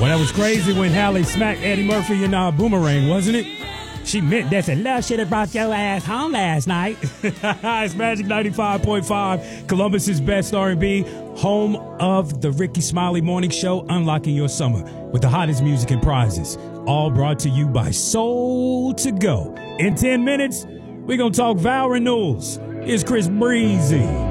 Well, that was crazy when Halle smacked Eddie Murphy in Boomerang, wasn't it? She meant that. Said, love should have brought your ass home last night. It's Magic 95.5, Columbus's best R&B, home of the Ricky Smiley Morning Show, unlocking your summer with the hottest music and prizes. All brought to you by Soul to Go. In 10 minutes, we're going to talk vow renewals. Here's Chris Breezy.